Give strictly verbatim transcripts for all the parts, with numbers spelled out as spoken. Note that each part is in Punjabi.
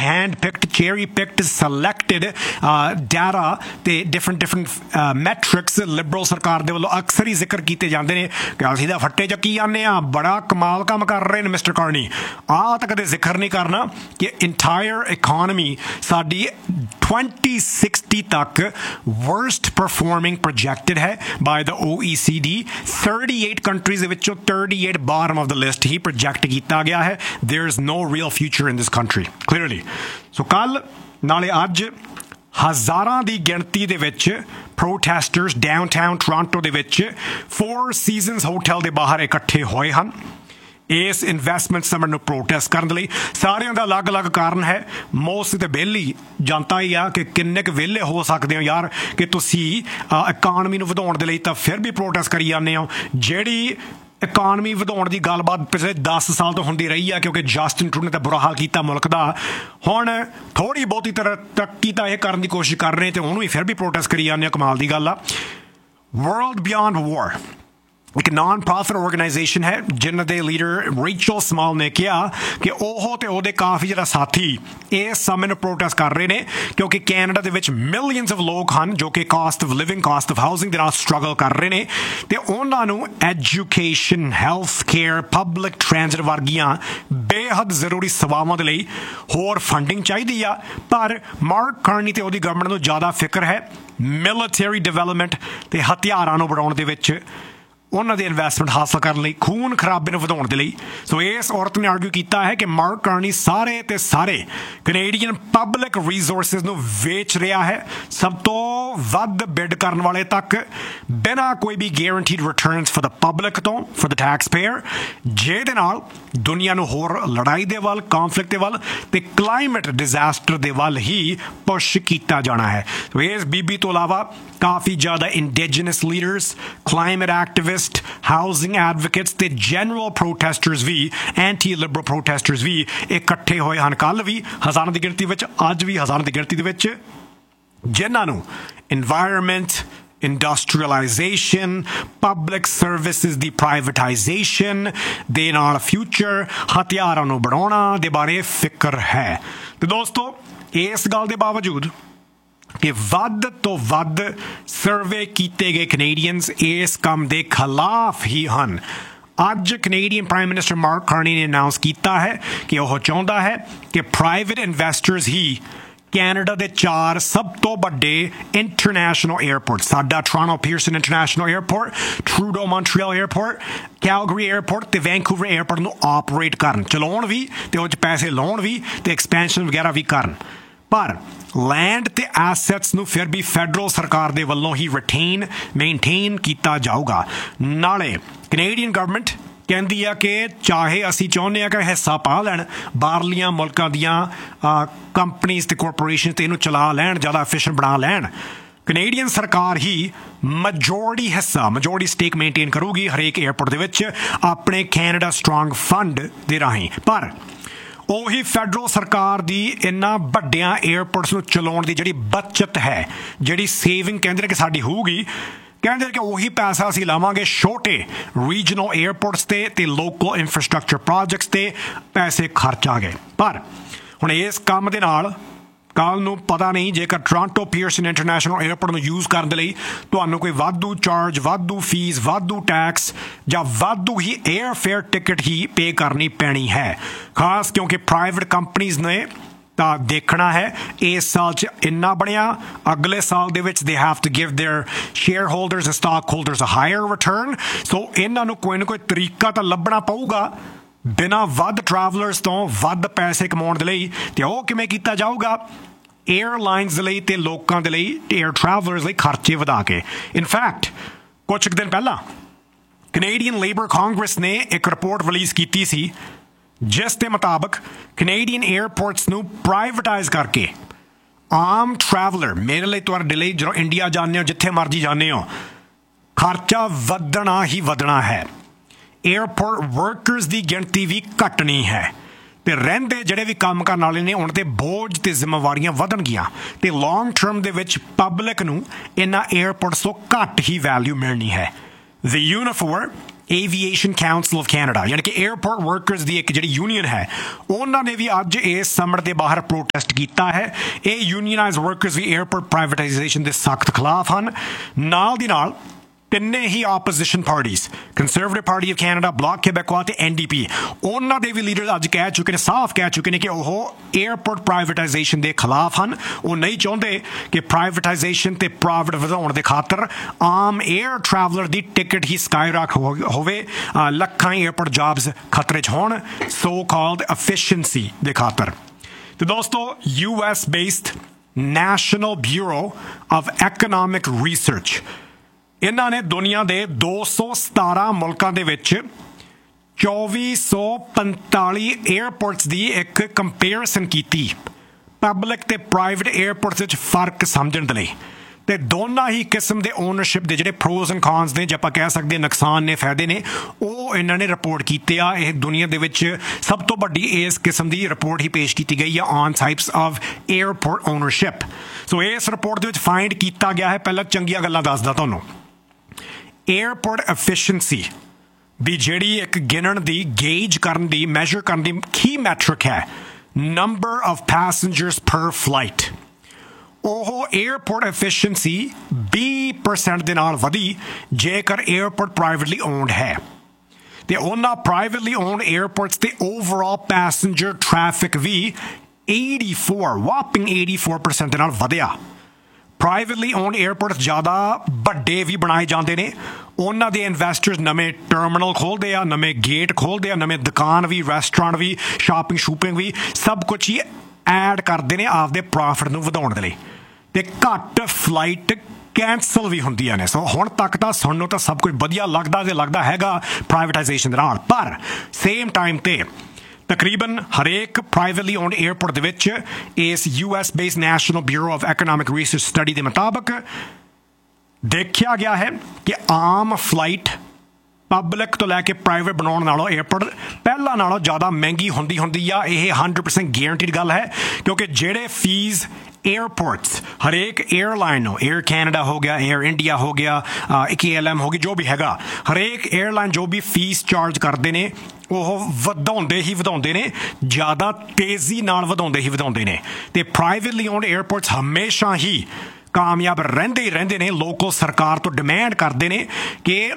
Hand picked cherry picked सलैक्टेड data ते डिफरेंट डिफरेंट मैट्रिक्स लिबरल सरकार दे वल्लों अक्सर ही जिक्र कीते जाते हैं कि असीं तां फट्टे चक्की जाने आ, बड़ा कमाल काम कर रहे हैं मिस्टर कार्नी। आ तो कदे जिक्र नहीं करना कि इंटायर इकानमी साडी ट्वेंटी सिक्सटी तक वर्स्ट परफॉर्मिंग प्रोजैक्टेड है by the O E C D. Thirty eight countries विचों thirty eight बारम of the list he project किया गया है। There is no real future in this country clearly. सो कल नाले अज हज़ारां दी गिणती दे विच protesters downtown Toronto they which four seasons hotel दे बाहर इकट्ठे होए हन इस इन्वेस्टमेंट समर ਨੂੰ प्रोटेस्ट ਕਰਨ ਲਈ। ਸਾਰਿਆਂ ਦਾ ਅਲੱਗ-ਅਲੱਗ ਕਾਰਨ ਹੈ। ਮੋਸਟ ਤੇ ਵਿਹਲੀ ਜਨਤਾ ਹੀ ਆ ਕਿ ਕਿੰਨੇ ਕੁ ਵਿਹਲੇ ਹੋ ਸਕਦੇ ਹੋ ਯਾਰ ਕਿ ਤੁਸੀਂ ਇਕਾਨਮੀ ਨੂੰ ਵਧਾਉਣ ਦੇ ਲਈ ਤਾਂ ਫਿਰ ਵੀ ਪ੍ਰੋਟੈਸਟ ਕਰੀ ਜਾਂਦੇ ਹੋ। ਜਿਹੜੀ ਇਕਾਨਮੀ ਵਧਾਉਣ ਦੀ ਗੱਲਬਾਤ ਪਿਛਲੇ ਦਸ ਸਾਲ ਤੋਂ ਹੁੰਦੀ ਰਹੀ ਆ ਕਿਉਂਕਿ ਜਸਟਿਨ ਟਰੂਡੋ ਨੇ ਤਾਂ ਬੁਰਾ ਹਾਲ ਕੀਤਾ ਮੁਲਕ ਦਾ। ਹੁਣ ਥੋੜ੍ਹੀ ਬਹੁਤੀ ਤਰ੍ਹਾਂ ਤਰੱਕੀ ਤਾਂ ਇਹ ਕਰਨ ਦੀ ਕੋਸ਼ਿਸ਼ ਕਰ ਰਹੇ ਤੇ ਉਹਨੂੰ ਵੀ ਫਿਰ ਵੀ ਪ੍ਰੋਟੈਸਟ ਕਰੀ ਜਾਂਦੇ ਆ। ਕਮਾਲ ਦੀ ਗੱਲ ਆ। ਵਰਲਡ ਬਿਯੋਂਡ ਵਾਰ एक नॉन प्रॉफिट ऑर्गेनाइजेशन है जिन्हों के लीडर रेचल स्मॉल ने कहा कि वह तो वो काफ़ी ज़्यादा साथी इस समय में प्रोटेस्ट कर रहे हैं क्योंकि कैनेडा के मिलियंस ऑफ लोग हैं जो कि cost of living cost of housing के नाल स्ट्रगल कर रहे हैं तो उन्होंने education health care public transit वर्गियां बेहद जरूरी सेवावां दे लई होर फंडिंग चाहिए आ। पर मार्क कार्नी ते उहदी गवर्नमेंट नूं ज़्यादा फिक्र है मिलिटरी डिवेलपमेंट ते हथियारां नूं बढ़ाउण दे विच उन्होंने दे इन्वेस्टमेंट हासिल करने लई खून खराबे ਨੂੰ ਵਧਾਉਣ ਦੇ ਲਈ। सो इस औरत ने आर्ग्यू किया है कि मार्क कार्नी सारे ते सारे कनेडियन पब्लिक रिसोर्सिस ਨੂੰ ਵੇਚ ਰਿਹਾ है सब तो ਵੱਧ बिड करने वाले तक बिना कोई भी guaranteed returns for the public ਤੋਂ for the taxpayer ਜਿਹਦੇ ਨਾਲ ਦੁਨੀਆ ਨੂੰ ਹੋਰ ਲੜਾਈ ਦੇ ਵੱਲ ਕੌਨਫਲਿਕਟ ਦੇ ਵੱਲ ਤੇ ਕਲਾਈਮੇਟ ਡਿਜ਼ਾਸਟਰ ਦੇ ਵੱਲ ਹੀ ਪੁਸ਼ ਕੀਤਾ ਜਾਣਾ ਹੈ। ਸੋ ਇਸ ਬੀਬੀ ਤੋਂ ਇਲਾਵਾ ਕਾਫੀ ਜ਼ਿਆਦਾ indigenous leaders climate activist housing advocates ਤੇ ਜਨਰਲ ਪ੍ਰੋਟੈਸਟਰਸ ਵੀ ਐਂਟੀ ਲਿਬਰਲ ਪ੍ਰੋਟੈਸਟਰਸ ਵੀ ਇਕੱਠੇ ਹੋਏ ਹਨ। ਕੱਲ੍ਹ ਵੀ ਹਜ਼ਾਰਾਂ ਦੀ ਗਿਣਤੀ ਵਿੱਚ ਅੱਜ ਵੀ ਹਜ਼ਾਰਾਂ ਦੀ ਗਿਣਤੀ ਦੇ ਵਿੱਚ ਜਿਨ੍ਹਾਂ ਨੂੰ ਇਨਵਾਇਰਮੈਂਟ इंडस्ट्रियलाइजेशन पब्लिक सर्विसेज की प्राइवेटाइजेशन दे नाल फ्यूचर हथियारों को बढ़ाउणा दे बारे फिक्र है। तो दोस्तों इस गल के बावजूद कि वध तो वध सर्वे किए गए कनेडियंस इस काम के खिलाफ ही हैं। अज Canadian prime minister mark Carney ने अनाउंस किया है कि वह चाहता है कि प्राइवेट इन्वेस्टर्स ही कैनेडा के चार सब तो बड़े इंटरनेशनल एयरपोर्ट साडा Toronto Pearson international airport Trudeau Montreal airport Calgary airport ते वैंकूवर एयरपोर्ट ਨੂੰ ऑपरेट करन चलाउण भी ते ਉਹ 'ਚ ਪੈਸੇ ਲਾਉਣ ਵੀ ਤੇ एक्सपेंशन वगैरह भी करन। पर लैंड ते एसैट्स ਨੂੰ ਫਿਰ ਵੀ फैडरल सरकार ਦੇ ਵੱਲੋਂ ही रिटेन मेनटेन किया जाऊगा। नाले कनेडियन गवर्नमेंट ਕਹਿੰਦੀ ਆ ਕਿ ਚਾਹੇ ਅਸੀਂ ਚਾਹੁੰਦੇ ਆ ਕਿ ਹਿੱਸਾ ਪਾ ਲੈਣ ਬਾਹਰਲੀਆਂ ਮੁਲਕਾਂ ਦੀਆਂ ਕੰਪਨੀਜ਼ ਤੇ ਕਾਰਪੋਰੇਸ਼ਨ ਤੇ ਇਹਨੂੰ ਚਲਾ ਲੈਣ ਜ਼ਿਆਦਾ ਐਫੀਸ਼ੀਐਂਟ ਬਣਾ ਲੈਣ ਕੈਨੇਡੀਅਨ ਸਰਕਾਰ ਹੀ ਮੈਜੋਰਟੀ ਹਿੱਸਾ ਮੈਜੋਰਟੀ ਸਟੇਕ ਮੇਨਟੇਨ ਕਰੂਗੀ ਹਰੇਕ ਏਅਰਪੋਰਟ ਦੇ ਵਿੱਚ ਆਪਣੇ ਕੈਨੇਡਾ ਸਟਰੋਂਗ ਫੰਡ ਦੇ ਰਾਹੀਂ। ਪਰ ਉਹੀ ਫੈਡਰਲ ਸਰਕਾਰ ਦੀ ਇਹਨਾਂ ਵੱਡਿਆਂ ਏਅਰਪੋਰਟਸ ਨੂੰ ਚਲਾਉਣ ਦੀ ਜਿਹੜੀ ਬਚਤ ਹੈ ਜਿਹੜੀ ਸੇਵਿੰਗ ਕਹਿੰਦੇ ਨੇ ਕਿ ਸਾਡੀ ਹੋਊਗੀ ਕਹਿੰਦੇ ਕਿ ਉਹੀ ਪੈਸਾ ਅਸੀਂ ਲਾਵਾਂਗੇ ਛੋਟੇ ਰੀਜਨਲ ਏਅਰਪੋਰਟਸ ਤੇ ਤੇ ਲੋਕਲ ਇਨਫਰਾਸਟ੍ਰਕਚਰ ਪ੍ਰੋਜੈਕਟਸ ਤੇ ਪੈਸੇ ਖਰਚਾਂਗੇ। ਪਰ ਹੁਣ ਇਸ ਕੰਮ ਦੇ ਨਾਲ ਕੱਲ੍ਹ ਨੂੰ ਪਤਾ ਨਹੀਂ ਜੇਕਰ ਟੋਰਾਂਟੋ ਪੀਅਰਸਨ ਇੰਟਰਨੈਸ਼ਨਲ ਏਅਰਪੋਰਟ ਨੂੰ ਯੂਜ਼ ਕਰਨ ਦੇ ਲਈ ਤੁਹਾਨੂੰ ਕੋਈ ਵਾਧੂ ਚਾਰਜ ਵਾਧੂ ਫੀਸ ਵਾਧੂ ਟੈਕਸ ਜਾਂ ਵਾਧੂ ਹੀ ਏਅਰ ਫੇਅਰ ਟਿਕਟ ਹੀ ਪੇ ਕਰਨੀ ਪੈਣੀ ਹੈ। ਖਾਸ ਕਿਉਂਕਿ ਪ੍ਰਾਈਵੇਟ ਕੰਪਨੀਜ਼ ਨੇ ਤਾਂ ਦੇਖਣਾ ਹੈ ਇਸ ਸਾਲ 'ਚ ਇੰਨਾ ਬਣਿਆ ਅਗਲੇ ਸਾਲ ਦੇ ਵਿੱਚ they have to give there share holders and stock holders a hire return. ਸੋ ਇਹਨਾਂ ਨੂੰ ਕੋਈ ਨਾ ਕੋਈ ਤਰੀਕਾ ਤਾਂ ਲੱਭਣਾ ਪਊਗਾ ਬਿਨਾਂ ਵੱਧ ਟਰੈਵਲਰਸ ਤੋਂ ਵੱਧ ਪੈਸੇ ਕਮਾਉਣ ਦੇ ਲਈ। ਅਤੇ ਉਹ ਕਿਵੇਂ ਕੀਤਾ ਜਾਊਗਾ ਏਅਰਲਾਈਨਸ ਦੇ ਲਈ ਅਤੇ ਲੋਕਾਂ ਦੇ ਲਈ ਏਅਰ ਟਰੈਵਲਰਸ ਲਈ ਖਰਚੇ ਵਧਾ ਕੇ। ਇਨਫੈਕਟ ਕੁਛ ਕੁ ਦਿਨ ਪਹਿਲਾਂ ਕੈਨੇਡੀਅਨ ਲੇਬਰ ਕਾਂਗਰਸ ਨੇ ਇੱਕ ਰਿਪੋਰਟ ਰਿਲੀਜ਼ ਕੀਤੀ ਸੀ ਜਿਸ ਦੇ ਮੁਤਾਬਕ ਕੈਨੇਡੀਅਨ ਏਅਰਪੋਰਟਸ ਨੂੰ ਪ੍ਰਾਈਵੇਟਾਈਜ਼ ਕਰਕੇ ਆਮ ਟਰੈਵਲਰ ਮੇਰੇ ਲਈ ਤੁਹਾਡੇ ਲਈ ਜਦੋਂ ਇੰਡੀਆ ਜਾਂਦੇ ਹੋ ਜਿੱਥੇ ਮਰਜ਼ੀ ਜਾਂਦੇ ਹੋ ਖਰਚਾ ਵਧਣਾ ਹੀ ਵਧਣਾ ਹੈ। ਏਅਰਪੋਰਟ ਵਰਕਰਸ ਦੀ ਗਿਣਤੀ ਵੀ ਘਟਣੀ ਹੈ ਅਤੇ ਰਹਿੰਦੇ ਜਿਹੜੇ ਵੀ ਕੰਮ ਕਰਨ ਵਾਲੇ ਨੇ ਉਹਨਾਂ 'ਤੇ ਬੋਝ ਅਤੇ ਜ਼ਿੰਮੇਵਾਰੀਆਂ ਵਧਣਗੀਆਂ ਅਤੇ ਲੌਂਗ ਟਰਮ ਦੇ ਵਿੱਚ ਪਬਲਿਕ ਨੂੰ ਇਹਨਾਂ ਏਅਰਪੋਰਟਸ ਤੋਂ ਘੱਟ ਹੀ ਵੈਲਿਊ ਮਿਲਣੀ ਹੈ। The Unifor Aviation Council of Canada, यानी कि एयरपोर्ट वर्कर्स ਦੀ ਇੱਕ ਜਿਹੜੀ ਯੂਨੀਅਨ ਹੈ ਉਹਨਾਂ ਨੇ ਵੀ ਅੱਜ ਇਸ ਸਮਿਟ ਦੇ ਬਾਹਰ ਪ੍ਰੋਟੈਸਟ ਕੀਤਾ ਹੈ। ਇਹ ਯੂਨੀਅਨਾਈਜ਼ਡ ਵਰਕਰਸ ਵੀ 에ਅਰਪੋਰਟ ਪ੍ਰਾਈਵੇਟਾਈਜੇਸ਼ਨ ਦੇ ਸਖਤ ਖਿਲਾਫ ਹਨ। ਨਾਲ ਦੀ ਨਾਲ ਤਿੰਨੇ ਹੀ opposition parties conservative party of Canada, block ਕਿਬੈਕਵਾ ਤੇ ਐਨ ਡੀ ਪੀ ਉਹਨਾਂ ਦੇ ਵੀ ਲੀਡਰ ਅੱਜ ਕਹਿ ਚੁੱਕੇ ਨੇ, ਸਾਫ਼ ਕਹਿ ਚੁੱਕੇ ਨੇ ਕਿ ਉਹ 에ਅਰਪੋਰਟ ਪ੍ਰਾਈਵੇਟਾਈਜੇਸ਼ਨ ਦੇ ਖਿਲਾਫ ਹਨ। ਉਹ ਨਹੀਂ ਚਾਹੁੰਦੇ ਕਿ ਪ੍ਰਾਈਵੇਟਾਈਜੇਸ਼ਨ ਤੇ ਪ੍ਰੋਫਿਟ ਵਧਾਉਣ ਦੇ ਖਾਤਰ ਆਮ 에ਅਰ ਟਰੈਵਲਰ ਦੀ ਟਿਕਟ ਹੀ ਸਕਾਈ ਰੌਕ ਹੋਵੇ, ਲੱਖਾਂ 에ਅਰਪੋਰਟ ਜੌਬਸ ਖਤਰੇ 'ਚ ਹੋਣ, ਸੋ ਕਾਲਡ ਐਫੀਸ਼ੀਐਂਸੀ ਦੇ ਖਾਤਰ। ਤੇ ਦੋਸਤੋ U S based national bureau of ਐਕਨੋਮਿਕ research ਇਹਨਾਂ ਨੇ ਦੁਨੀਆ ਦੇ ਦੋ ਸੌ ਸਤਾਰਾਂ ਮੁਲਕਾਂ ਦੇ ਵਿੱਚ ਚੌਵੀ ਸੌ ਪੰਤਾਲੀ ਏਅਰਪੋਰਟਸ ਦੀ ਇੱਕ ਕੰਪੇਰੀਜ਼ਨ ਕੀਤੀ ਪਬਲਿਕ ਤੇ ਪ੍ਰਾਈਵੇਟ ਏਅਰਪੋਰਟਸ ਵਿੱਚ ਫਰਕ ਸਮਝਣ ਦੇ ਲਈ। ਤੇ ਦੋਨਾਂ ਹੀ ਕਿਸਮ ਦੇ ਓਨਰਸ਼ਿਪ ਦੇ ਜਿਹੜੇ ਪ੍ਰੋਜ਼ ਐਂਡ ਕੌਨਸ ਨੇ, ਜੇ ਆਪਾਂ ਕਹਿ ਸਕਦੇ ਨੁਕਸਾਨ ਨੇ ਫਾਇਦੇ ਨੇ, ਉਹ ਇਹਨਾਂ ਨੇ ਰਿਪੋਰਟ ਕੀਤੇ ਆ। ਇਹ ਦੁਨੀਆ ਦੇ ਵਿੱਚ ਸਭ ਤੋਂ ਵੱਡੀ ਇਸ ਕਿਸਮ ਦੀ ਰਿਪੋਰਟ ਹੀ ਪੇਸ਼ ਕੀਤੀ ਗਈ ਆ on types of airport ownership. ਸੋ ਇਸ ਰਿਪੋਰਟ ਦੇ ਵਿੱਚ ਫਾਈਂਡ ਕੀਤਾ ਗਿਆ ਹੈ, ਪਹਿਲਾਂ ਚੰਗੀਆਂ ਗੱਲਾਂ ਦੱਸਦਾ ਤੁਹਾਨੂੰ। 에ਅਰਪੋਰਟ ਐਫੀਸ਼ੀਐਂਸੀ ਵੀ ਜਿਹੜੀ ਇੱਕ ਗਿਣਨ ਦੀ, ਗੇਜ ਕਰਨ ਦੀ, ਮੈਜ਼ਰ ਕਰਨ ਦੀ ਕੀ ਮੈਟ੍ਰਿਕ ਹੈ, ਨੰਬਰ ਆਫ ਪੈਸੇਂਜਰਸ ਪਰ ਫਲਾਈਟ, ਉਹ 에ਅਰਪੋਰਟ ਐਫੀਸ਼ੀਐਂਸੀ ਵੀਹ ਪਰਸੈਂਟ ਦੇ ਨਾਲ ਵਧੀ ਜੇਕਰ 에ਅਰਪੋਰਟ ਪ੍ਰਾਈਵੇਟਲੀ ਓਨਡ ਹੈ। ਤੇ ਉਹਨਾਂ ਪ੍ਰਾਈਵੇਟਲੀ ਓਨਡ 에ਅਰਪੋਰਟਸ ਤੇ ਓਵਰਆਲ ਪੈਸੇਂਜਰ ਟ੍ਰੈਫਿਕ ਵੀ eighty-four ਵਾਪਿੰਗ eighty-four percent ਦੇ ਨਾਲ ਵਧਿਆ। ਪ੍ਰਾਈਵੇਟਲੀ ਓਨਡ ਏਅਰਪੋਰਟਸ ਜ਼ਿਆਦਾ ਵੱਡੇ ਵੀ ਬਣਾਏ ਜਾਂਦੇ ਨੇ, ਉਹਨਾਂ ਦੇ ਇਨਵੈਸਟਰਸ ਨਵੇਂ ਟਰਮੀਨਲ ਖੋਲ੍ਹਦੇ ਆ, ਨਵੇਂ ਗੇਟ ਖੋਲ੍ਹਦੇ ਆ, ਨਵੇਂ ਦੁਕਾਨ ਵੀ, ਰੈਸਟੋਰੈਂਟ ਵੀ, ਸ਼ਾਪਿੰਗ ਸ਼ੂਪਿੰਗ ਵੀ, ਸਭ ਕੁਛ ਹੀ ਐਡ ਕਰਦੇ ਨੇ ਆਪਦੇ ਪ੍ਰੋਫਿਟ ਨੂੰ ਵਧਾਉਣ ਦੇ ਲਈ। ਤੇ ਘੱਟ ਫਲਾਈਟ ਕੈਂਸਲ ਵੀ ਹੁੰਦੀਆਂ ਨੇ। ਸੋ ਹੁਣ ਤੱਕ ਤਾਂ ਸਾਨੂੰ ਤਾਂ ਸਭ ਕੁਝ ਵਧੀਆ ਲੱਗਦਾ ਤੇ ਲੱਗਦਾ ਹੈਗਾ ਪ੍ਰਾਈਵੇਟਾਈਜੇਸ਼ਨ ਦੇ ਨਾਲ, ਪਰ ਸੇਮ ਟਾਈਮ ਤੇ ਤਕਰੀਬਨ ਹਰੇਕ ਪ੍ਰਾਈਵੇਟਲੀ ਓਨਡ ਏਅਰਪੋਰਟ ਦੇ ਵਿੱਚ ਇਸ U S based national bureau of ਐਕਨੋਮਿਕ research study ਦੇ ਮੁਤਾਬਕ ਦੇਖਿਆ ਗਿਆ ਹੈ ਕਿ ਆਮ ਫਲਾਈਟ ਪਬਲਿਕ ਤੋਂ ਲੈ ਕੇ ਪ੍ਰਾਈਵੇਟ ਬਣਾਉਣ ਨਾਲੋਂ ਏਅਰਪੋਰਟ ਪਹਿਲਾਂ ਨਾਲੋਂ ਜ਼ਿਆਦਾ ਮਹਿੰਗੀ ਹੁੰਦੀ ਹੁੰਦੀ ਆ। ਇਹ ਹੰਡਰਡ ਪਰਸੈਂਟ ਗੈਰੰਟੀਡ ਗੱਲ ਹੈ, ਕਿਉਂਕਿ ਜਿਹੜੇ ਫੀਸ ਏਅਰਪੋਰਟਸ ਹਰੇਕ ਏਅਰਲਾਈਨ ਨੂੰ, ਏਅਰ ਕੈਨੇਡਾ ਹੋ ਗਿਆ, ਏਅਰ ਇੰਡੀਆ ਹੋ ਗਿਆ, ਕੇ ਐਲ ਐਮ ਹੋ ਗਈ, ਜੋ ਵੀ ਹੈਗਾ, ਹਰੇਕ ਏਅਰਲਾਈਨ ਜੋ ਵੀ ਫੀਸ ਚਾਰਜ ਕਰਦੇ ਨੇ ਉਹ ਵਧਾਉਂਦੇ ਹੀ ਵਧਾਉਂਦੇ ਨੇ, ਜ਼ਿਆਦਾ ਤੇਜ਼ੀ ਨਾਲ ਵਧਾਉਂਦੇ ਹੀ ਵਧਾਉਂਦੇ ਨੇ। ਤੇ ਪ੍ਰਾਈਵੇਟਲੀ ਓਨਡ ਏਅਰਪੋਰਟਸ ਹਮੇਸ਼ਾ ਹੀ ਕਾਮਯਾਬ ਰਹਿੰਦੇ ਹੀ ਰਹਿੰਦੇ ਨੇ। ਲੋਕਲ ਸਰਕਾਰ ਤੋਂ ਡਿਮਾਂਡ ਕਰਦੇ ਨੇ ਕਿ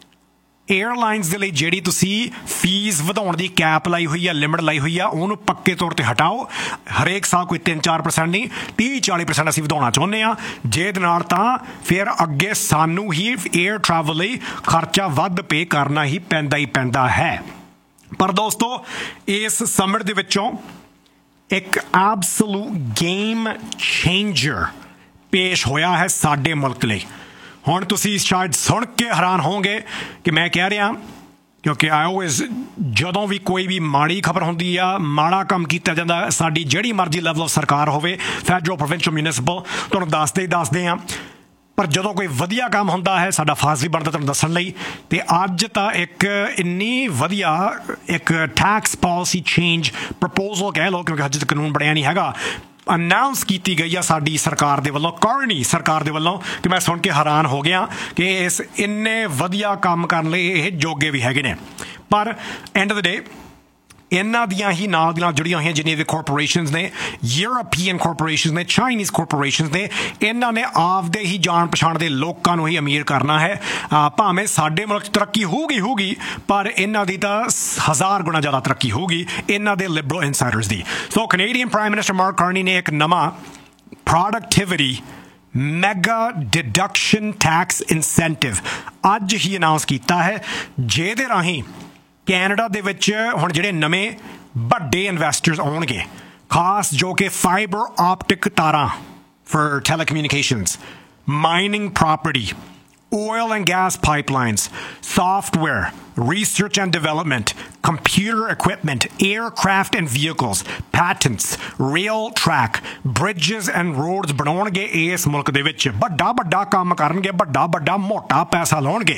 ਏਅਰਲਾਈਨਸ ਦੇ ਲਈ ਜਿਹੜੀ ਤੁਸੀਂ ਫੀਸ ਵਧਾਉਣ ਦੀ ਕੈਪ ਲਾਈ ਹੋਈ ਆ, ਲਿਮਿਟ ਲਾਈ ਹੋਈ ਆ, ਉਹਨੂੰ ਪੱਕੇ ਤੌਰ 'ਤੇ ਹਟਾਓ। ਹਰੇਕ ਸਾਲ ਕੋਈ ਤਿੰਨ ਚਾਰ ਪਰਸੈਂਟ ਨਹੀਂ, ਤੀਹ ਚਾਲੀ ਪਰਸੈਂਟ ਅਸੀਂ ਵਧਾਉਣਾ ਚਾਹੁੰਦੇ ਹਾਂ, ਜਿਹਦੇ ਨਾਲ ਤਾਂ ਫਿਰ ਅੱਗੇ ਸਾਨੂੰ ਹੀ ਏਅਰ ਟਰੈਵਲ ਲਈ ਖਰਚਾ ਵੱਧ ਪੇ ਕਰਨਾ ਹੀ ਪੈਂਦਾ ਹੀ ਪੈਂਦਾ ਹੈ। ਪਰ ਦੋਸਤੋ ਇਸ ਸਮਿਟ ਦੇ ਵਿੱਚੋਂ ਇੱਕ ਐਬਸੋਲੂਟ ਗੇਮ ਚੇਂਜਰ ਪੇਸ਼ ਹੋਇਆ ਹੈ ਸਾਡੇ ਮੁਲਕ ਲਈ। ਹੁਣ ਤੁਸੀਂ ਸ਼ਾਇਦ ਸੁਣ ਕੇ ਹੈਰਾਨ ਹੋਵੋਗੇ ਕਿ ਮੈਂ ਕਹਿ ਰਿਹਾ, ਕਿਉਂਕਿ ਆਈ ਆਲਵੇਜ਼ ਜਦੋਂ ਵੀ ਕੋਈ ਵੀ ਮਾੜੀ ਖਬਰ ਹੁੰਦੀ ਆ, ਮਾੜਾ ਕੰਮ ਕੀਤਾ ਜਾਂਦਾ, ਸਾਡੀ ਜਿਹੜੀ ਮਰਜ਼ੀ ਲੈਵਲ ਆਫ ਸਰਕਾਰ ਹੋਵੇ, ਫੈਡਰਲ, ਪ੍ਰੋਵਿੰਸ਼ਲ, ਮਿਊਨਿਸਪਲ, ਤੁਹਾਨੂੰ ਦੱਸਦੇ ਹੀ ਦੱਸਦੇ ਹਾਂ। ਪਰ ਜਦੋਂ ਕੋਈ ਵਧੀਆ ਕੰਮ ਹੁੰਦਾ ਹੈ ਸਾਡਾ ਫਰਜ਼ ਵੀ ਬਣਦਾ ਤੁਹਾਨੂੰ ਦੱਸਣ ਲਈ। ਤੇ ਅੱਜ ਤਾਂ ਇੱਕ ਇੰਨੀ ਵਧੀਆ ਇੱਕ ਟੈਕਸ ਪਾਲਿਸੀ ਚੇਂਜ ਪ੍ਰਪੋਜ਼ਲ ਕਹਿ ਲਓ, ਕਿਉਂਕਿ ਹਜੇ ਤੱਕ ਕਾਨੂੰਨ ਬਣਿਆ ਨਹੀਂ ਹੈਗਾ, ਅਨਾਊਂਸ ਕੀਤੀ ਗਈ ਆ ਸਾਡੀ ਸਰਕਾਰ ਦੇ ਵੱਲੋਂ, ਕਰਨੀ ਸਰਕਾਰ ਦੇ ਵੱਲੋਂ, ਕਿ ਮੈਂ ਸੁਣ ਕੇ ਹੈਰਾਨ ਹੋ ਗਿਆ ਕਿ ਇਸ ਇੰਨੇ ਵਧੀਆ ਕੰਮ ਕਰਨ ਲਈ ਇਹ ਯੋਗੇ ਵੀ ਹੈਗੇ ਨੇ। ਪਰ ਐਂਡ ਆਫ ਦ ਡੇ ਇਹਨਾਂ ਦੀਆਂ ਹੀ ਨਾਲ ਦੀ ਨਾਲ ਜੁੜੀਆਂ ਹੋਈਆਂ ਜਿੰਨੀਆਂ ਵੀ ਕਾਰਪੋਰੇਸ਼ਨਸ ਨੇ, ਯੂਰਪੀਅਨ ਕਾਰਪੋਰੇਸ਼ਨਸ ਨੇ, ਚਾਈਨੀਜ਼ ਕਾਰਪੋਰੇਸ਼ਨਸ ਨੇ, ਇਹਨਾਂ ਨੇ ਆਪਦੇ ਹੀ ਜਾਣ ਪਛਾਣ ਦੇ ਲੋਕਾਂ ਨੂੰ ਹੀ ਅਮੀਰ ਕਰਨਾ ਹੈ। ਭਾਵੇਂ ਸਾਡੇ ਮੁਲਕ 'ਚ ਤਰੱਕੀ ਹੋਊਗੀ ਹੋਊਗੀ ਪਰ ਇਹਨਾਂ ਦੀ ਤਾਂ ਹਜ਼ਾਰ ਗੁਣਾ ਜ਼ਿਆਦਾ ਤਰੱਕੀ ਹੋਊਗੀ ਇਹਨਾਂ ਦੇ ਲਿਬਰਲ ਇਨਸਾਈਡਰਸ ਦੀ। ਸੋ Canadian prime minister mark Carney ਨੇ ਇੱਕ ਨਵਾਂ productivity mega deduction tax incentive ਅੱਜ ਹੀ ਅਨਾਊਂਸ ਕੀਤਾ ਹੈ, ਜਿਹਦੇ ਰਾਹੀਂ ਕੈਨੇਡਾ ਦੇ ਵਿੱਚ ਹੁਣ ਜਿਹੜੇ ਨਵੇਂ ਵੱਡੇ ਇਨਵੈਸਟਰਸ ਆਉਣਗੇ, ਖਾਸ ਜੋ ਕਿ ਫਾਈਬਰ ਆਪਟਿਕ ਤਾਰਾਂ for ਟੈਲੀਕਮਿਊਨੀਕੇਸ਼ਨਸ, mining property, oil and gas pipelines, software, research and development, computer equipment, aircraft and vehicles, patents, rail track, bridges and roads ਬਣਾਉਣਗੇ ਇਸ ਮੁਲਕ ਦੇ ਵਿੱਚ, ਵੱਡਾ ਵੱਡਾ ਕੰਮ ਕਰਨਗੇ, ਵੱਡਾ ਵੱਡਾ ਮੋਟਾ ਪੈਸਾ ਲਾਉਣਗੇ।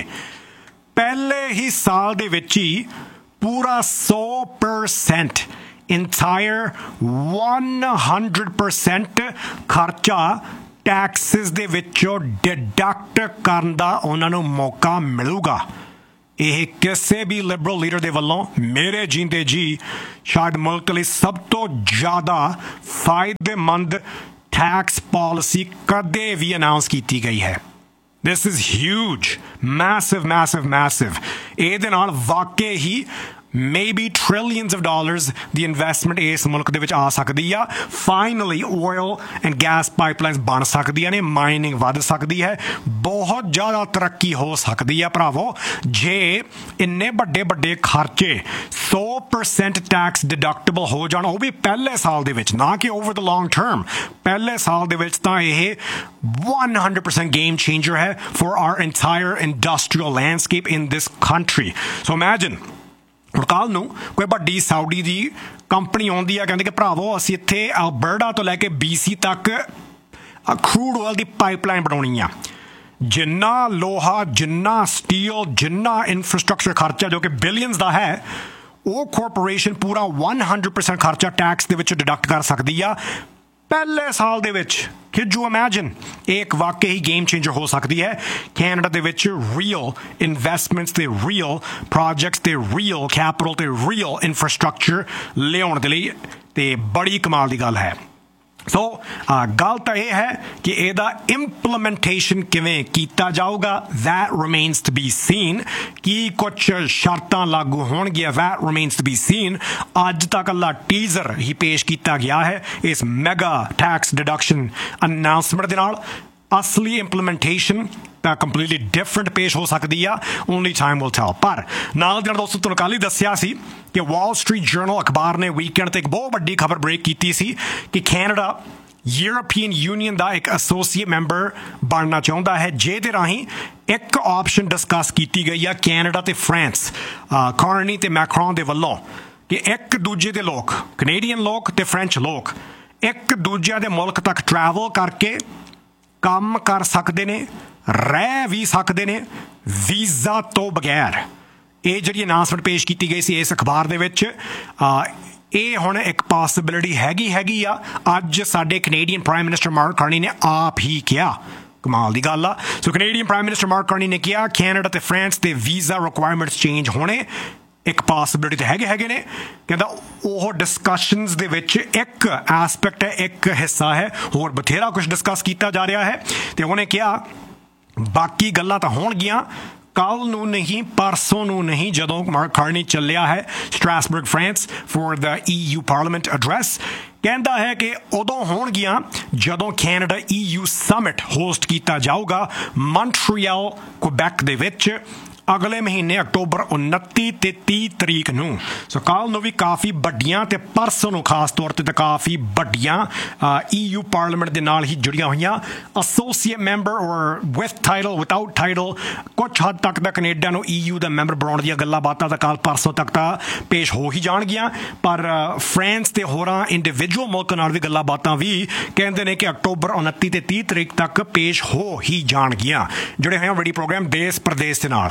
ਪਹਿਲੇ ਹੀ ਸਾਲ ਦੇ ਵਿੱਚ ਹੀ ਪੂਰਾ ਸੌ percent entire one hundred percent ਖਰਚਾ ਟੈਕਸਿਸ ਦੇ ਵਿੱਚੋਂ ਡਿਡਕਟ ਕਰਨ ਦਾ ਉਹਨਾਂ ਨੂੰ ਮੌਕਾ ਮਿਲੂਗਾ। ਇਹ ਕਿਸੇ ਵੀ ਲਿਬਰਲ ਲੀਡਰ ਦੇ ਵੱਲੋਂ ਮੇਰੇ ਜੀਂਦੇ ਜੀ ਸ਼ਾਇਦ ਮੁਲਕ ਲਈ ਸਭ ਤੋਂ ਜ਼ਿਆਦਾ ਫਾਇਦੇਮੰਦ ਟੈਕਸ ਪਾਲਿਸੀ ਕਦੇ ਵੀ ਅਨਾਉਂਸ ਕੀਤੀ ਗਈ ਹੈ। This is huge, massive, massive, massive. ਇਹਦੇ ਨਾਲ ਵਾਕਈ ਹੀ maybe trillions of dollars the investment ਇਸ ਮੁਲਕ ਦੇ ਵਿੱਚ ਆ ਸਕਦੀ ਆ। Finally oil and gas pipelines ਬਣ ਸਕਦੀਆਂ ਨੇ, ਮਾਈਨਿੰਗ ਵੱਧ ਸਕਦੀ ਹੈ, ਬਹੁਤ ਜ਼ਿਆਦਾ ਤਰੱਕੀ ਹੋ ਸਕਦੀ ਆ ਭਰਾਵੋ ਜੇ ਇੰਨੇ ਵੱਡੇ ਵੱਡੇ ਖਰਚੇ ਸੌ ਪਰਸੈਂਟ ਟੈਕਸ ਡਿਡਕਟੇਬਲ ਹੋ ਜਾਣ, ਉਹ ਵੀ ਪਹਿਲੇ ਸਾਲ ਦੇ ਵਿੱਚ, ਨਾ ਕਿ ਓਵਰ ਦ ਲੌਂਗ ਟਰਮ। ਪਹਿਲੇ ਸਾਲ ਦੇ ਵਿੱਚ ਤਾਂ ਇਹ one hundred percent game changer ਹੈ for our entire industrial landscape in this country. So imagine ਹੁਣ ਕੱਲ੍ਹ ਨੂੰ ਕੋਈ ਵੱਡੀ ਸਾਊਡੀ ਦੀ ਕੰਪਨੀ ਆਉਂਦੀ ਆ, ਕਹਿੰਦੇ ਕਿ ਭਰਾਵੋ ਅਸੀਂ ਇੱਥੇ ਅਲਬਰਟਾ ਤੋਂ ਲੈ ਕੇ ਬੀ ਸੀ ਤੱਕ ਕਰੂਡ ਆਇਲ ਦੀ ਪਾਈਪਲਾਈਨ ਬਣਾਉਣੀ ਆ। ਜਿੰਨਾ ਲੋਹਾ, ਜਿੰਨਾ ਸਟੀਲ, ਜਿੰਨਾ ਇਨਫਰਾਸਟਰਕਚਰ ਖਰਚਾ ਜੋ ਕਿ ਬਿਲੀਅਨਸ ਦਾ ਹੈ, ਉਹ ਕਾਰਪੋਰੇਸ਼ਨ ਪੂਰਾ one hundred percent ਖਰਚਾ ਟੈਕਸ ਦੇ ਵਿੱਚ ਡਿਡਕਟ ਕਰ ਸਕਦੀ ਆ ਪਹਿਲੇ ਸਾਲ ਦੇ ਵਿੱਚ। Could you imagine? ਇਹ ਇੱਕ ਵਾਕਈ ਹੀ ਗੇਮ ਚੇਂਜਰ ਹੋ ਸਕਦੀ ਹੈ ਕੈਨੇਡਾ ਦੇ ਵਿੱਚ। ਰੀਅਲ ਇਨਵੈਸਟਮੈਂਟਸ ਤੇ ਰੀਅਲ ਪ੍ਰੋਜੈਕਟਸ ਤੇ ਰੀਅਲ ਕੈਪੀਟਲ ਤੇ ਰੀਅਲ ਇਨਫਰਾਸਟਰਕਚਰ ਲਿਆਉਣ ਦੇ ਲਈ ਤੇ ਬੜੀ ਕਮਾਲ ਦੀ ਗੱਲ ਹੈ। ਸੋ ਗੱਲ ਤਾਂ ਇਹ ਹੈ ਕਿ ਇਹਦਾ ਇੰਪਲੀਮੈਂਟੇਸ਼ਨ ਕਿਵੇਂ ਕੀਤਾ ਜਾਊਗਾ, that remains to be seen। ਕੀ ਕੁਛ ਸ਼ਰਤਾਂ ਲਾਗੂ ਹੋਣਗੀਆਂ, that remains to be seen। ਅੱਜ ਤੱਕ ਅੱਲਾ ਟੀਜ਼ਰ ਹੀ ਪੇਸ਼ ਕੀਤਾ ਗਿਆ ਹੈ ਇਸ ਮੈਗਾ ਟੈਕਸ ਡਿਡਕਸ਼ਨ ਅਨਾਊਂਸਮੈਂਟ ਦੇ ਨਾਲ। ਅਸਲੀ ਇੰਪਲੀਮੈਂਟੇਸ਼ਨ ਤਾਂ ਕੰਪਲੀਟਲੀ ਡਿਫਰੈਂਟ ਪੇਸ਼ ਹੋ ਸਕਦੀ ਆ, ਓਨਲੀ ਟਾਈਮ ਵਿਲ ਟੈਲ। ਪਰ ਨਾਲ ਦੀ ਨਾਲ ਦੋਸਤੋ ਤੁਹਾਨੂੰ ਕੱਲ੍ਹ ਹੀ ਦੱਸਿਆ ਸੀ ਕਿ ਵਾਲ ਸਟਰੀਟ ਜਰਨਲ ਅਖਬਾਰ ਨੇ ਵੀਕਐਂਡ ਤੇ ਇੱਕ ਬਹੁਤ ਵੱਡੀ ਖਬਰ ਬ੍ਰੇਕ ਕੀਤੀ ਸੀ ਕਿ ਕੈਨੇਡਾ ਯੂਰਪੀਅਨ ਯੂਨੀਅਨ ਦਾ ਇੱਕ ਐਸੋਸੀਏਟ ਮੈਂਬਰ ਬਣਨਾ ਚਾਹੁੰਦਾ ਹੈ, ਜਿਹਦੇ ਰਾਹੀਂ ਇੱਕ ਆਪਸ਼ਨ ਡਿਸਕਸ ਕੀਤੀ ਗਈ ਆ ਕੈਨੇਡਾ ਤੇ ਫਰਾਂਸ, ਕਾਰਨੀ ਤੇ ਮੈਕਰੋਨ ਦੇ ਵੱਲੋਂ, ਕਿ ਇੱਕ ਦੂਜੇ ਦੇ ਲੋਕ, ਕੈਨੇਡੀਅਨ ਲੋਕ ਤੇ ਫ੍ਰੈਂਚ ਲੋਕ, ਇੱਕ ਦੂਜਿਆਂ ਦੇ ਮੁਲਕ ਤੱਕ ਟਰੈਵਲ ਕਰਕੇ ਕੰਮ ਕਰ ਸਕਦੇ ਨੇ, ਰਹਿ ਵੀ ਸਕਦੇ ਨੇ ਵੀਜ਼ਾ ਤੋਂ ਬਗੈਰ। ਇਹ ਜਿਹੜੀ ਅਨਾਊਂਸਮੈਂਟ ਪੇਸ਼ ਕੀਤੀ ਗਈ ਸੀ ਇਸ ਅਖਬਾਰ ਦੇ ਵਿੱਚ, ਇਹ ਹੁਣ ਇੱਕ ਪੋਸੀਬਿਲਿਟੀ ਹੈਗੀ ਹੈਗੀ ਆ। ਅੱਜ ਸਾਡੇ Canadian prime minister mark Carney ਨੇ ਆਪ ਹੀ ਕਿਹਾ, ਕਮਾਲ ਦੀ ਗੱਲ ਆ। ਸੋ Canadian prime minister mark Carney ਨੇ ਕਿਹਾ ਕੈਨੇਡਾ ਤੇ ਫਰਾਂਸ ਦੇ ਵੀਜ਼ਾ ਰਿਕੁਆਇਰਮੈਂਟਸ ਚੇਂਜ ਹੋਣੇ ਇੱਕ ਪੋਸੀਬਿਲਿਟੀ ਤਾਂ ਹੈਗੇ ਹੈਗੇ ਨੇ। ਕਹਿੰਦਾ ਉਹ ਡਿਸਕਸ਼ਨਸ ਦੇ ਵਿੱਚ ਇੱਕ ਐਸਪੈਕਟ ਹੈ, ਇੱਕ ਹਿੱਸਾ ਹੈ, ਹੋਰ ਬਥੇਰਾ ਕੁਝ ਡਿਸਕਸ ਕੀਤਾ ਜਾ ਰਿਹਾ ਹੈ। ਤੇ ਉਹਨੇ ਕਿਹਾ ਬਾਕੀ ਗੱਲਾਂ ਤਾਂ ਹੋਣਗੀਆਂ ਕੱਲ੍ਹ ਨੂੰ ਨਹੀਂ, ਪਰਸੋਂ ਨੂੰ ਨਹੀਂ, ਜਦੋਂ ਮਾਰਕ ਕਾਰਨੀ ਚੱਲਿਆ ਹੈ Strasberg France for the E U parliament address. ਕਹਿੰਦਾ ਹੈ ਕਿ ਉਦੋਂ ਹੋਣਗੀਆਂ ਜਦੋਂ Canada E U summit host ਕੀਤਾ ਜਾਊਗਾ ਮੌਂਟਰੀਅਲ, ਕੁਬੈਕ ਦੇ ਵਿੱਚ ਅਗਲੇ ਮਹੀਨੇ ਅਕਤੂਬਰ ਉਨੱਤੀ ਤੇ ਤੀਹ ਤਰੀਕ ਨੂੰ। ਸੋ ਕੱਲ੍ਹ ਨੂੰ ਵੀ ਕਾਫੀ ਵੱਡੀਆਂ ਤੇ ਪਰਸੋਂ ਨੂੰ ਖਾਸ ਤੌਰ 'ਤੇ ਤਾਂ ਕਾਫੀ ਵੱਡੀਆਂ ਈ ਯੂ ਪਾਰਲੀਮੈਂਟ ਦੇ ਨਾਲ ਹੀ ਜੁੜੀਆਂ ਹੋਈਆਂ ਐਸੋਸੀਏਟ ਮੈਂਬਰ ਔਰ ਵਿਥ ਟਾਈਟਲ, ਵਿਦਾਊਟ ਟਾਈਟਲ, ਕੁਛ ਹੱਦ ਤੱਕ ਤਾਂ ਕੈਨੇਡਾ ਨੂੰ ਈ ਯੂ ਦਾ ਮੈਂਬਰ ਬਣਾਉਣ ਦੀਆਂ ਗੱਲਾਂ ਬਾਤਾਂ ਤਾਂ ਕੱਲ੍ਹ ਪਰਸੋਂ ਤੱਕ ਤਾਂ ਪੇਸ਼ ਹੋ ਹੀ ਜਾਣਗੀਆਂ। ਪਰ ਫਰਾਂਸ ਤੇ ਹੋਰਾਂ ਇੰਡੀਵਿਜੂਅਲ ਮੁਲਕਾਂ ਨਾਲ ਵੀ ਗੱਲਾਂ ਬਾਤਾਂ ਵੀ ਕਹਿੰਦੇ ਨੇ ਕਿ ਅਕਤੂਬਰ ਉਨੱਤੀ ਤੇ ਤੀਹ ਤਰੀਕ ਤੱਕ ਪੇਸ਼ ਹੋ ਹੀ ਜਾਣਗੀਆਂ। ਜੁੜੇ ਹੋਏ ਹਾਂ ਰੇਡੀਓ ਪ੍ਰੋਗਰਾਮ ਦੇਸ਼ ਪ੍ਰਦੇਸ਼ ਦੇ ਨਾਲ।